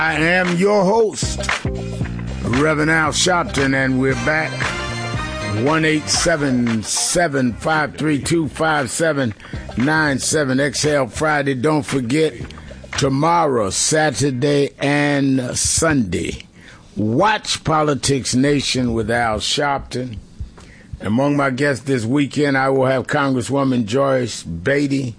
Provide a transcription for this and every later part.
I am your host, Reverend Al Sharpton, and we're back. 1-877-532-5797. Exhale Friday. Don't forget, tomorrow, Saturday and Sunday, watch Politics Nation with Al Sharpton. Among my guests this weekend, I will have Congresswoman Joyce Beatty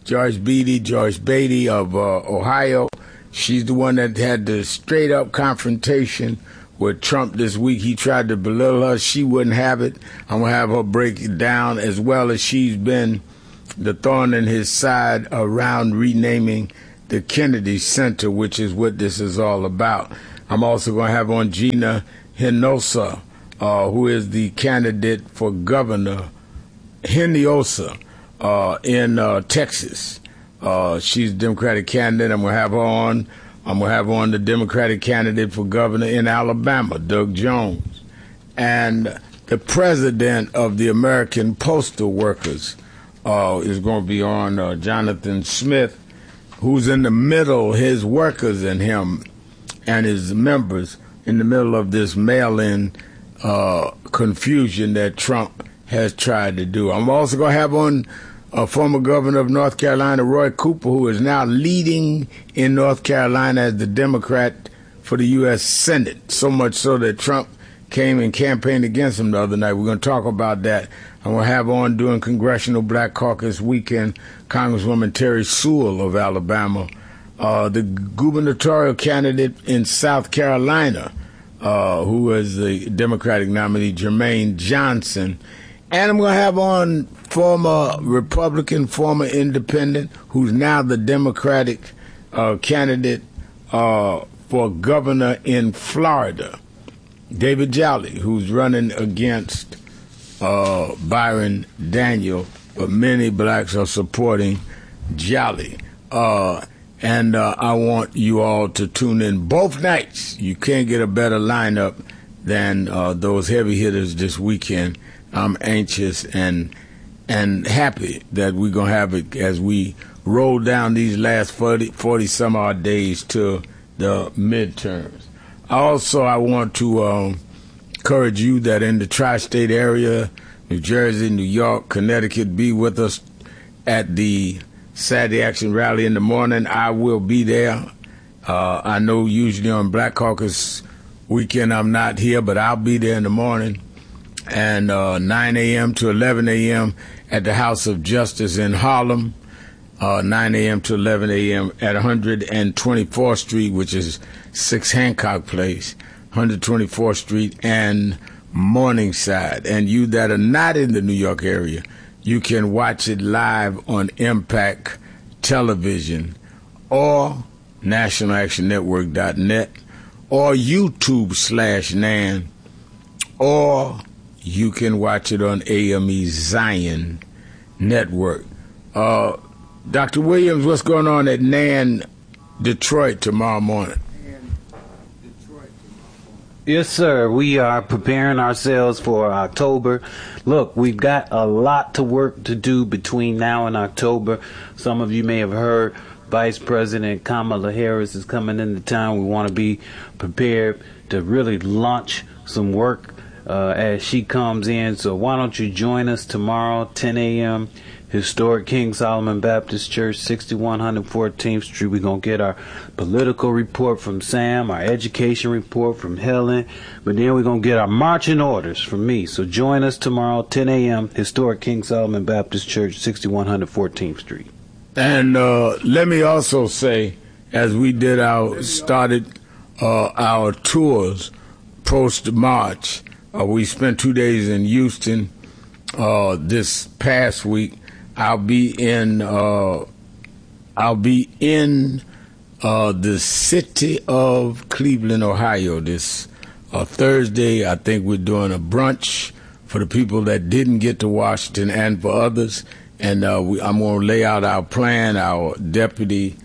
of Ohio. She's the one that had the straight-up confrontation with Trump this week. He tried to belittle her. She wouldn't have it. I'm going to have her break it down, as well as she's been the thorn in his side around renaming the Kennedy Center, which is what this is all about. I'm also going to have on Gina Hinojosa, who is the candidate for governor, Hinojosa, in Texas. She's a Democratic candidate. I'm going to have her on. I'm going to have on the Democratic candidate for governor in Alabama, Doug Jones. And the president of the American Postal Workers is going to be on, Jonathan Smith, who's in the middle, his workers and him and his members, in the middle of this mail-in confusion that Trump has tried to do. I'm also going to have on former governor of North Carolina, Roy Cooper, who is now leading in North Carolina as the Democrat for the U.S. Senate, so much so that Trump came and campaigned against him the other night. We're going to talk about that. And we'll have on during Congressional Black Caucus weekend Congresswoman Terry Sewell of Alabama, the gubernatorial candidate in South Carolina, who is the Democratic nominee, Jermaine Johnson. And I'm going to have on former Republican, former independent, who's now the Democratic candidate for governor in Florida, David Jolly, who's running against Byron Daniel, but many blacks are supporting Jolly. And I want you all to tune in both nights. You can't get a better lineup than those heavy hitters this weekend. I'm anxious and happy that we're going to have it as we roll down these last 40 some odd days to the midterms. Also, I want to encourage you that in the tri-state area, New Jersey, New York, Connecticut, be with us at the Saturday Action Rally in the morning. I will be there. I know usually on Black Caucus weekend I'm not here, but I'll be there in the morning. And 9 a.m. to 11 a.m. at the House of Justice in Harlem, 9 a.m. to 11 a.m. at 124th Street, which is 6 Hancock Place, 124th Street and Morningside. And you that are not in the New York area, you can watch it live on Impact Television or NationalActionNetwork.net or YouTube/NAN, or you can watch it on AME Zion Network. Dr. Williams, what's going on at NAN Detroit tomorrow morning? Yes, sir. We are preparing ourselves for October. Look, we've got a lot to work to do between now and October. Some of you may have heard Vice President Kamala Harris is coming into town. We want to be prepared to really launch some work as she comes in. So why don't you join us tomorrow, 10 a.m., historic King Solomon Baptist Church, 6114th Street. We're going to get our political report from Sam, our education report from Helen, but then we're going to get our marching orders from me. So join us tomorrow, 10 a.m., historic King Solomon Baptist Church, 6114th Street. And let me also say, as we did started our tours post-March, we spent 2 days in Houston this past week. I'll be in the city of Cleveland, Ohio this Thursday. I think we're doing a brunch for the people that didn't get to Washington and for others. And I'm going to lay out our plan, our deputizing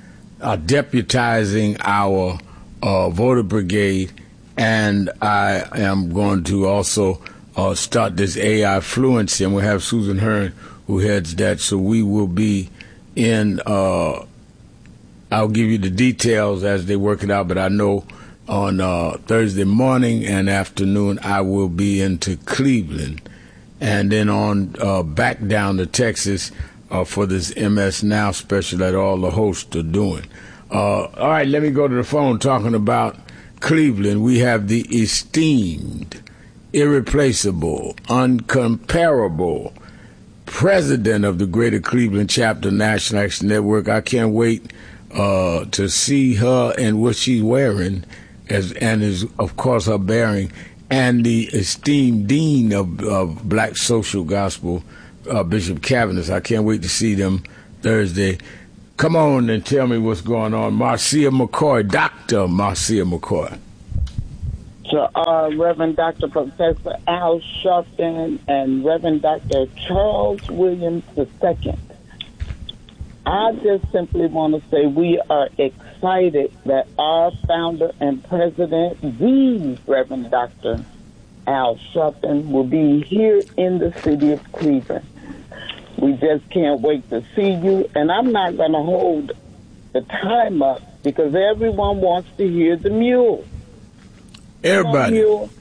our voter brigade. And I am going to also start this AI fluency, and we'll have Susan Hearn who heads that. So we will be in I'll give you the details as they work it out, but I know on Thursday morning and afternoon I will be into Cleveland, and then on back down to Texas for this MS Now special that all the hosts are doing. All right, let me go to the phone. Talking about Cleveland, we have the esteemed, irreplaceable, uncomparable president of the Greater Cleveland Chapter National Action Network. I can't wait to see her and what she's wearing, and is of course her bearing, and the esteemed dean of Black Social Gospel, Bishop Cavaniss. I can't wait to see them Thursday. Come on and tell me what's going on. Marcia McCoy, Dr. Marcia McCoy. To Reverend Dr. Professor Al Sharpton and Reverend Dr. Charles Williams II. I just simply want to say we are excited that our founder and president, the Reverend Dr. Al Sharpton, will be here in the city of Cleveland. We just can't wait to see you, and I'm not going to hold the time up because everyone wants to hear the mule. Everybody.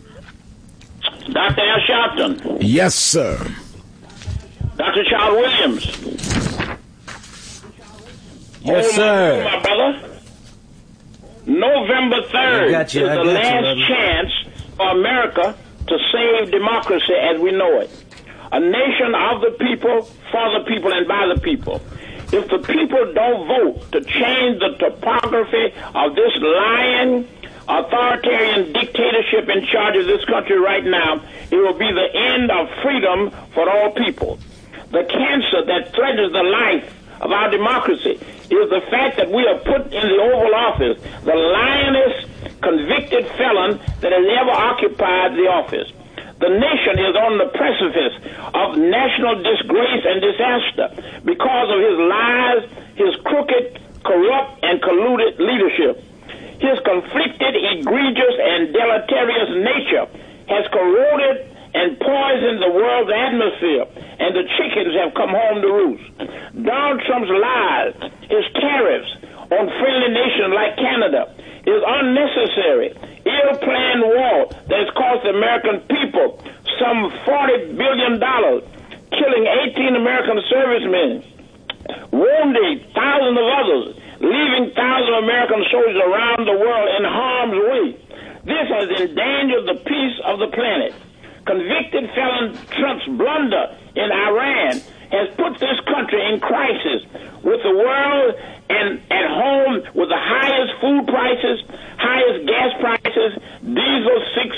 Dr. Al Sharpton. Yes, sir. Dr. Charles Williams. Yes, sir. My brother. November 3rd is the last chance for America to save democracy as we know it. A nation of the people, for the people, and by the people. If the people don't vote to change the topography of this lying, authoritarian dictatorship in charge of this country right now, it will be the end of freedom for all people. The cancer that threatens the life of our democracy is the fact that we are put in the Oval Office the lionest convicted felon that has ever occupied the office. The nation is on the precipice of national disgrace and disaster because of his lies, his crooked, corrupt, and colluded leadership. His conflicted, egregious, and deleterious nature has corroded and poisoned the world's atmosphere, and the chickens have come home to roost. Donald Trump's lies, his tariffs on friendly nations like Canada, is unnecessary, ill-planned war that has cost the American people some $40 billion, killing 18 American servicemen, wounding thousands of others, leaving thousands of American soldiers around the world in harm's way. This has endangered the peace of the planet. Convicted felon Trump's blunder in Iran has put this country in crisis, with the world and at home with the highest food prices, highest gas prices, diesel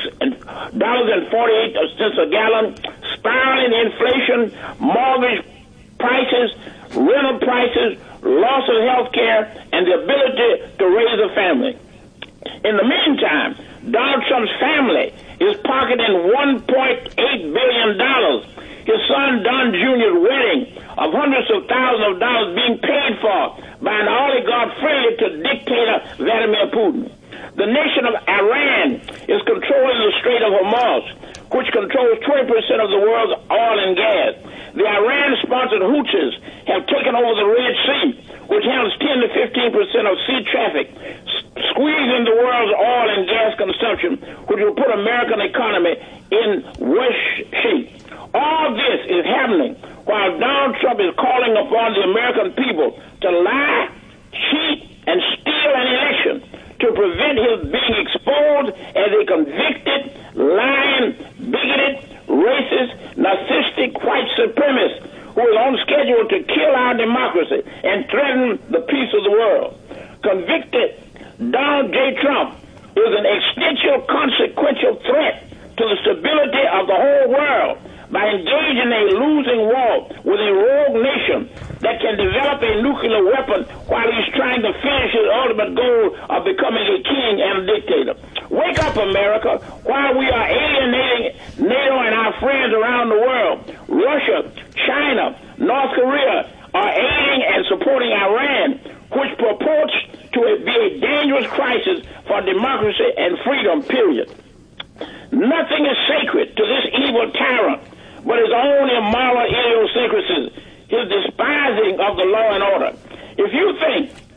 $6.48 a gallon, spiraling inflation, mortgage prices, rental prices, loss of health care, and the ability to raise a family. In the meantime, Donald Trump's family is pocketing $1.8 billion. His son Don Jr.'s wedding of hundreds of thousands of dollars being paid for by an oligarch friendly to dictator Vladimir Putin. The nation of Iran is controlling the Strait of Hormuz, which controls 20% of the world's oil and gas. The Iran-sponsored Houthis have taken over the Red Sea, which handles 10 to 15% of sea traffic, squeezing the world's oil and gas consumption, which will put American economy in worse shape. All this is happening while Donald Trump is calling upon the American people to lie, cheat, and steal an election to prevent his being exposed as a convicted, lying, bigoted, racist, narcissistic white supremacist who is on schedule to kill our democracy and threaten the peace of the world. Convicted Donald J. Trump is an existential, consequential threat to the stability of the whole world by engaging a losing war with a rogue nation that can develop a nuclear weapon while he's trying to finish his ultimate goal of becoming a king and a dictator. Wake up, America, while we are alienating NATO and our friends around the world. Russia, China, North Korea are aiding and supporting Iran, which purports to be a dangerous crisis for democracy and freedom, period. Nothing is sacred to this evil tyrant but his own immoral idiosyncrasies, his despising of the law and order. If you think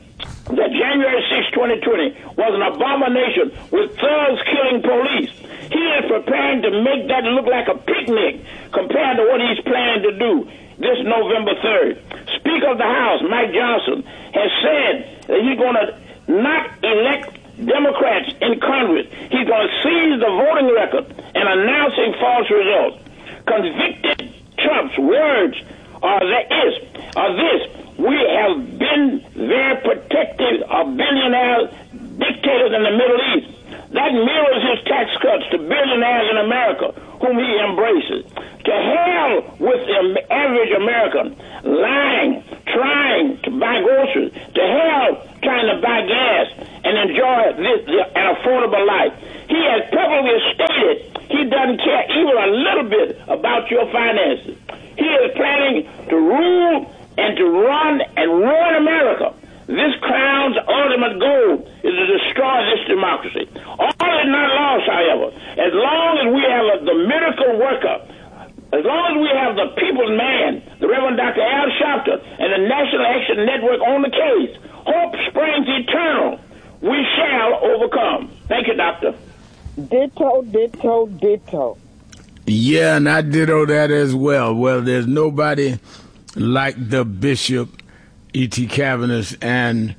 that January 6, 2020 was an abomination with thugs killing police. He is preparing to make that look like a picnic compared to what he's planning to do this November 3rd. Speaker of the House, Mike Johnson, has said that he's going to not elect Democrats in Congress. He's going to seize the voting record and announcing false results. Convicted Trump's words are this: we have been very protective of billionaire dictators in the Middle East. That mirrors his tax cuts to billionaires in America, whom he embraces. To hell with the average American, lying, trying to buy groceries. To hell trying to buy gas and enjoy an affordable life. He has publicly stated he doesn't care even a little bit about your finances. He is planning to rule and to run and ruin America. This crown's ultimate goal is to destroy this democracy. All is not lost, however. As long as we have the miracle worker, as long as we have the people's man, the Reverend Dr. Al Sharpton, and the National Action Network on the case, hope springs eternal. We shall overcome. Thank you, Doctor. Ditto, ditto, ditto. Yeah, and I ditto that as well. Well, there's nobody like the Bishop E.T. Cavaniss and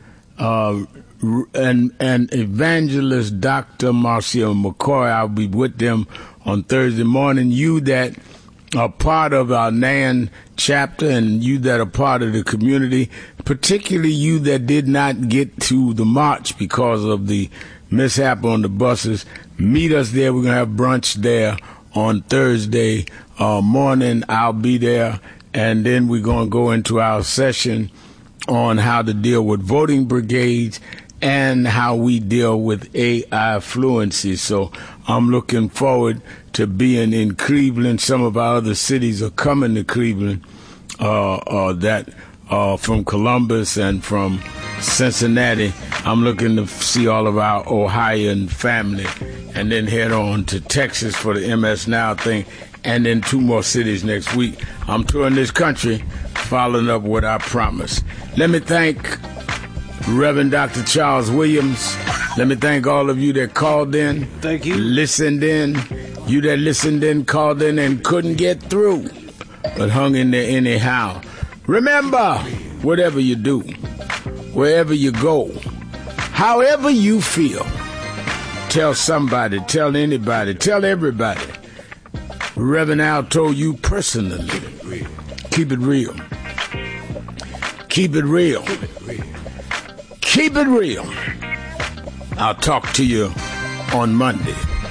evangelist Dr. Marcia McCoy. I'll be with them on Thursday morning. You that are part of our NAN chapter and you that are part of the community, particularly you that did not get to the march because of the mishap on the buses, meet us there. We're going to have brunch there on Thursday morning. I'll be there. And then we're going to go into our session on how to deal with voting brigades and how we deal with AI fluency. So I'm looking forward to being in Cleveland. Some of our other cities are coming to Cleveland, from Columbus and from Cincinnati. I'm looking to see all of our Ohioan family and then head on to Texas for the MS Now thing, and then 2 more cities next week. I'm touring this country, following up what I promised. Let me thank Reverend Dr. Charles Williams. Let me thank all of you that called in. Thank you. Listened in. You that listened in, called in, and couldn't get through, but hung in there anyhow. Remember, whatever you do, wherever you go, however you feel, tell somebody, tell anybody, tell everybody. Reverend Al told you personally, keep it real. Keep it real. Keep it real. I'll talk to you on Monday.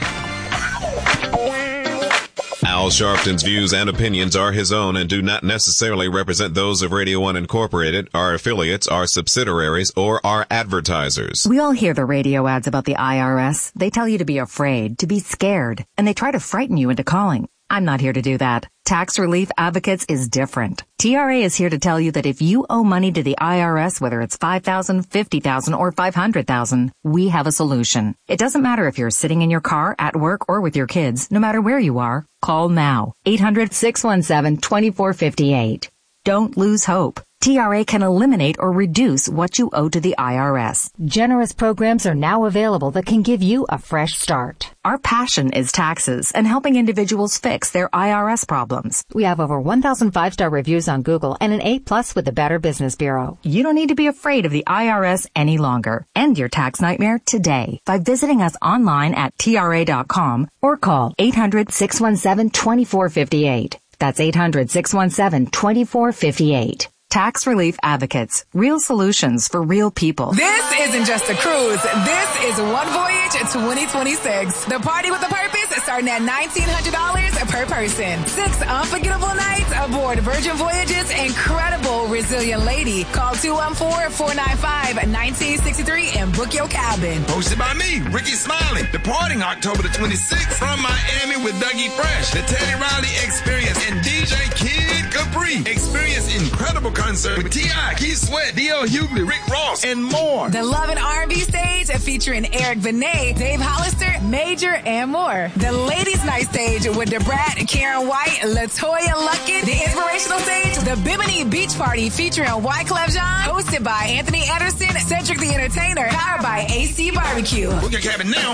Al Sharpton's views and opinions are his own and do not necessarily represent those of Radio 1 Incorporated, our affiliates, our subsidiaries, or our advertisers. We all hear the radio ads about the IRS. They tell you to be afraid, to be scared, and they try to frighten you into calling. I'm not here to do that. Tax Relief Advocates is different. TRA is here to tell you that if you owe money to the IRS, whether it's $5,000, $50,000, or $500,000, we have a solution. It doesn't matter if you're sitting in your car, at work, or with your kids. No matter where you are, call now. 800-617-2458. Don't lose hope. TRA can eliminate or reduce what you owe to the IRS. Generous programs are now available that can give you a fresh start. Our passion is taxes and helping individuals fix their IRS problems. We have over 1,000 5-star reviews on Google and an A+ with the Better Business Bureau. You don't need to be afraid of the IRS any longer. End your tax nightmare today by visiting us online at TRA.com or call 800-617-2458. That's 800-617-2458. Tax Relief Advocates. Real solutions for real people. This isn't just a cruise. This is One Voyage 2026. The party with a purpose starting at $1,900 per person. 6 unforgettable nights aboard Virgin Voyage's incredible Resilient Lady. Call 214-495-1963 and book your cabin. Hosted by me, Ricky Smiley. Departing October the 26th from Miami with Dougie Fresh, the Teddy Riley Experience, and DJ Kid Capri. Experience incredible concert with T.I., Keith Sweat, D.L. Hughley, Rick Ross, and more. The Love and R&B stage featuring Eric Benet, J, Dave Hollister, Major, and more. The Ladies Night stage with DeBrat, Karen White, LaToya Luckett. The Inspirational stage, the Bimini Beach Party featuring Wyclef Jean, hosted by Anthony Anderson, Cedric the Entertainer, powered by AC Barbecue. Book your cabin now